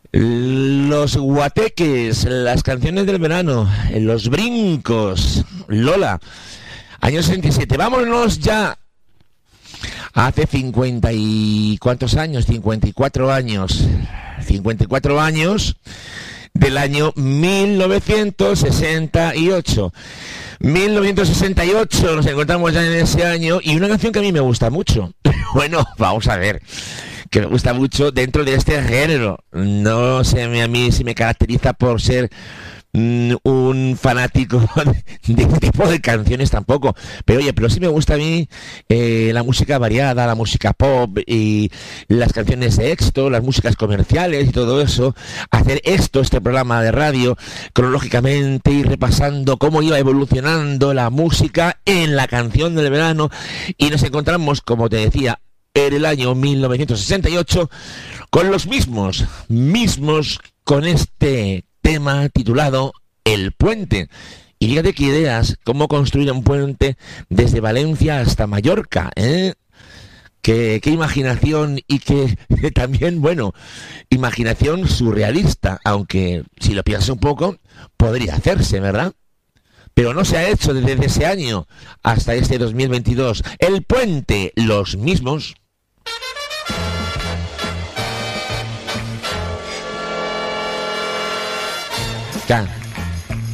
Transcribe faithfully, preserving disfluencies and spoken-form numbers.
Los guateques, las canciones del verano, los brincos, Lola, año sesenta y siete. Vámonos ya. Hace cincuenta y... ¿cuántos años? cincuenta y cuatro años. cincuenta y cuatro años del año mil novecientos sesenta y ocho. mil novecientos sesenta y ocho, nos encontramos ya en ese año, y una canción que a mí me gusta mucho. Bueno, vamos a ver, que me gusta mucho dentro de este género. No sé a mí si me caracteriza por ser mm, un fanático de, de este tipo de canciones tampoco, pero oye, pero sí me gusta a mí eh, la música variada, la música pop y las canciones de éxito, las músicas comerciales y todo eso. Hacer esto, este programa de radio, cronológicamente, ir repasando cómo iba evolucionando la música en la canción del verano, y nos encontramos, como te decía, en el año mil novecientos sesenta y ocho, con los mismos, mismos, con este tema titulado El Puente. Y fíjate qué ideas, cómo construir un puente desde Valencia hasta Mallorca, ¿eh? Qué, qué imaginación, y que también, bueno, imaginación surrealista, aunque si lo piensas un poco, podría hacerse, ¿verdad? Pero no se ha hecho desde ese año hasta este dos mil veintidós. El Puente, los mismos. Can.